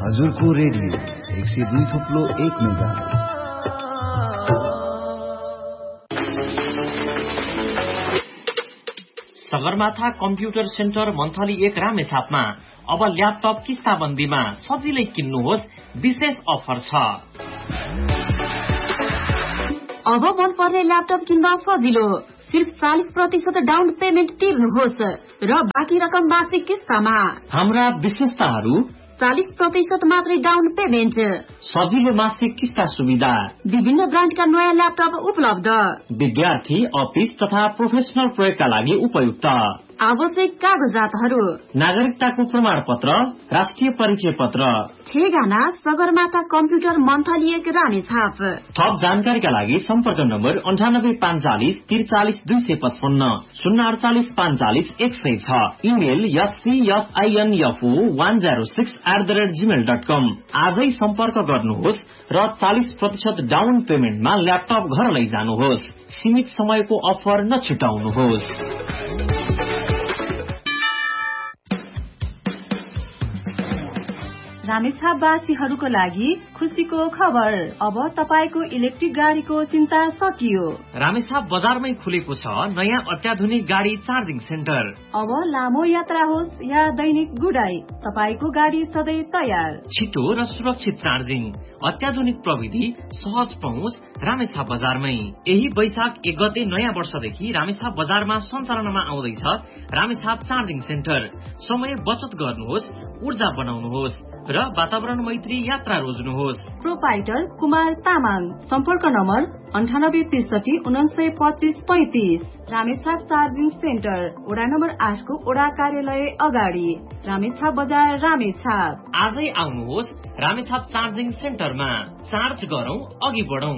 हजुरको radio 102.1 megahertz. Sagarmatha computer centre monthly 1 रामेछापमा अब laptop किस्ताबन्दीमा सजिलै किन्नुहोस्, विशेष अफर छ। अब मन पर्ने ल्यापटप किन्दा सजिलो, सिर्फ 40% डाउन पेमेन्ट तिर्नुहोस् र बाँकी रकम मासिक किस्तामा। हाम्रा विशेषताहरू: 40% मात्रै डाउन पेमेन्ट, सजिलो मासिक किस्ता सुविधा, विभिन्न ब्रान्डका नयाँ ल्यापटप उपलब्ध, विद्यार्थी, अफिस तथा प्रोफेसनल प्रयोगका लागि उपयुक्त, आवश्यक कागजातहरू: नागरिकताको प्रमाण पत्र, राष्ट्रिय परिचय पत्र। ठेगाना सगरमाथा कम्प्युटर मन्थली 1 रामेछाप। थप जानकारीका लागि सम्पर्क नम्बर 9845 43 255 048 45 106, इमेल scsinfo106@gmail.com। आजै सम्पर्क गर्नुहोस् र 40% डाउन पेमेन्टमा ल्यापटप घर लैजानुहोस्। सीमित समयको अफर नछुटाउनुहोस्। रामेछापवासीहरूको लागि खुसीको खबर, अब तपाईको इलेक्ट्रिक गाडीको चिन्ता सकियो। रामेछाप बजारमै खुलेको छ नयाँ अत्याधुनिक गाडी चार्जिङ सेन्टर। अब लामो यात्रा होस् या दैनिक गुडाई, तपाईको गाडी सधैँ तयार। छिटो र सुरक्षित चार्जिङ, अत्याधुनिक प्रविधि, सहज पहुँच रामेछाप बजारमै। यही वैशाख 1 गते नयाँ वर्षदेखि रामेछाप बजारमा सञ्चालनमा आउँदैछ रामेछाप चार्जिङ सेन्टर। समय बचत गर्नुहोस्, ऊर्जा बनाउनुहोस् र वातावरण मैत्री यात्रा रोज्नुहोस्। प्रोपाइटर कुमार तामाङ, सम्पर्क नम्बर 9863 1925 35। रामेछाप चार्जिङ सेन्टर, वडा नम्बर 8 को वडा कार्यालय अगाडि, रामेछाप बजार, रामेछाप। आजै आउनुहोस् रामेछाप चार्जिङ सेन्टरमा। चार्ज गरौं, अघि बढौं।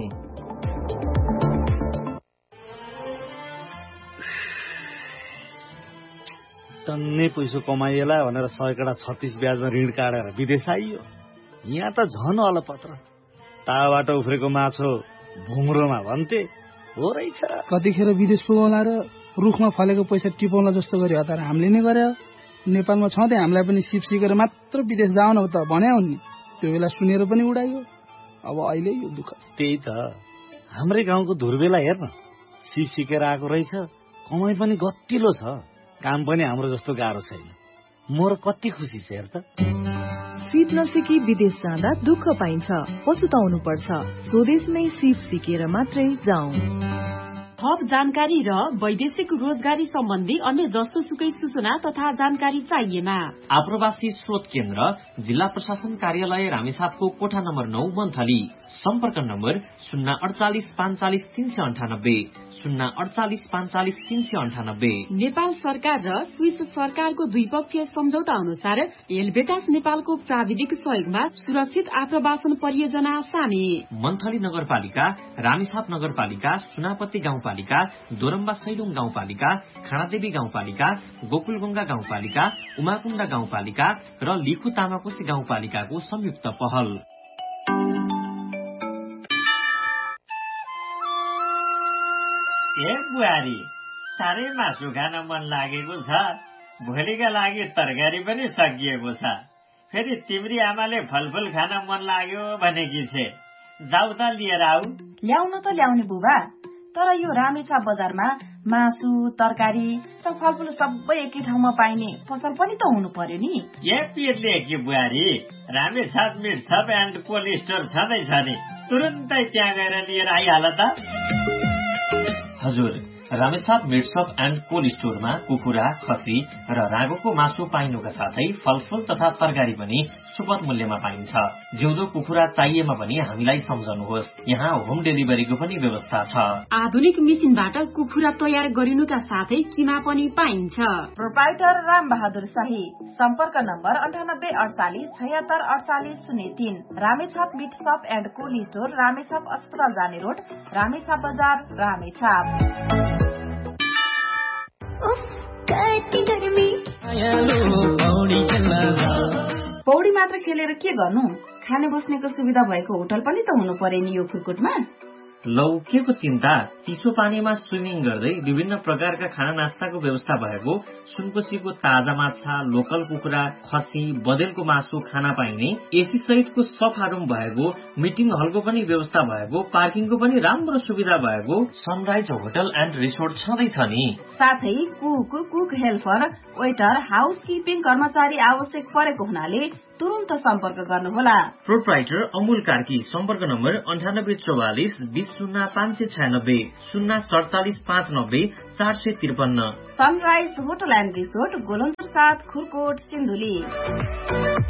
टन्नै पैसो कमाइएला भनेर 100 ब्याजमा ऋण काटेर विदेश आइयो। यहाँ त झन अलपत्र, ताबाट उफ्रेको माछो भुङ्रोमा भन्थे हो रहेछ। कतिखेर विदेश पुगौला र रुखमा फलेको पैसा टिपाउला जस्तो गरी हतार हामीले नै गरे। नेपालमा छँदै हामीलाई पनि सिप सिकेर मात्र विदेश जाउन त भन्या हुन्, त्यो बेला सुनेर पनि उडाइयो। अब अहिले यो दुःख छ। त्यही त, हाम्रै गाउँको धुर्बेला हेर्न, सिप सिकेर आएको रहेछ, कमाइ पनि गतिलो छ, काम पनि हाम्रो जस्तो गाह्रो छैन। मोर कति खुसी छ हेर त। सिप नसिकी विदेश जाँदा दुःख पाइन्छ, पछुताउनु पर्छ। स्वदेशमै सिप सिकेर मात्रै जाउँ। थप जानकारी र वैदेशिक रोजगारी सम्बन्धी अन्य जस्तो सुकै सूचना तथा जानकारी चाहिएमा आप्रवासी स्रोत केन्द्र, जिल्ला प्रशासन कार्यालय रामेछापको कोठा नम्बर 9 मन्थली। सम्पर्क नम्बर 048 45 398 048 45 398। नेपाल सरकार र स्विस सरकारको द्विपक्षीय सम्झौता अनुसार एलबेटास नेपालको प्राविधिक सहयोगमा सुरक्षित आप्रवासन परियोजना सामेल। मन्थली नगरपालिका, रामेछाप नगरपालिका, सुनापत्ती गाउँपालिका, दोरम्बा सैलुङ गाउँपालिका, खानादेवी गाउँपालिका, गोकुलगंगा गाउँपालिका, उमाकुण्डा गाउँपालिका र लिखु तामाकोशी गाउँपालिकाको संयुक्त पहल। ए बुहारी, साह्रै मासु खान मन लागेको छ। भोलिका लागि तरकारी पनि सकिएको छ। फेरि तिम्री आमाले फलफुल खान मन लाग्यो भनेकी छे, जाऊ त लिएर आऊ। ल्याउन त ल्याउने बुबा, तर यो रामेछाप बजारमा मासु, तरकारी र फलफुल सबै एकै ठाउँमा पाइने पसल पनि त हुनु पर्यो नि। ए पिरले कि बुहारी, Ramechhap meet sub and cold store छँदैछ नि, तुरुन्तै त्यहाँ गएर लिएर आइहाल त। हजुर, रामेछाप मिट शप एन्ड कोल्ड स्टोरमा कुखुरा, खसी र रागोको मासु पाइनुका साथै फलफुल तथा तरकारी पनि सुपथ मूल्यमा पाइन्छ। जिउँदो कुखुरा चाहिएमा पनि हामीलाई सम्झनुहोस्, यहाँ होम डेलिभरीको पनि व्यवस्था छ। आधुनिक मेसिनबाट कुखुरा तयार गरिनुका साथै किमा पनि पाइन्छ। प्रोपाइटर राम बहादुर शाही, सम्पर्क नम्बर 9848 76 48 03। रामेछाप मिट शप एन्ड कोल्ड स्टोर, रामेछाप अस्पताल जाने रोड, रामेछाप बजार, रामेछाप। पौडी मात्र खेलेर के गर्नु, खाने बस्नेको सुविधा भएको होटल पनि त हुनु पर्यो नि यो खुरकुटमा। लौ के को चिन्ता, चिसो पानीमा स्विमिङ गर्दै विभिन्न प्रकारका खाना नास्ताको व्यवस्था भएको, सुनकोशीको ताजा माछा, लोकल कुखुरा, खसी, बदेलको मासु खाना पाइने, एसी सहितको सफा रुम भएको, मिटिङ हलको पनि व्यवस्था भएको, पार्किङको पनि राम्रो सुविधा भएको सनराइज होटल एन्ड रिसोर्ट छँदैछ नि। साथै कुक हेल्पर, वेटर, हाउसकिपिङ कर्मचारी आवश्यक परेको हुनाले तुरुन्त सम्पर्क गर्नुहोला। प्रोप्राइटर अमूल कार्की। सम्पर्क number 9844 20596 047 590 453। Sunrise hotel and resort, गोलन्तर 7, Khurkot, Sindhuli.